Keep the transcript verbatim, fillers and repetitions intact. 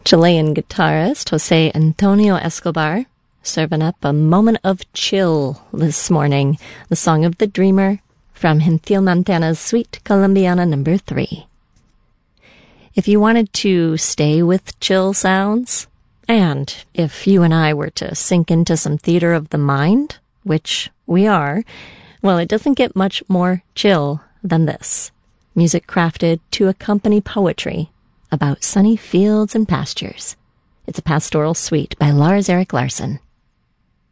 Chilean guitarist Jose Antonio Escobar serving up a moment of chill this morning. The Song of the Dreamer from Gentil Montana's Suite Colombiana number three. If you wanted to stay with chill sounds, and if you and I were to sink into some theater of the mind, which we are, well, it doesn't get much more chill than this. Music crafted to accompany poetry about sunny fields and pastures. It's a pastoral suite by Lars Erik Larsson.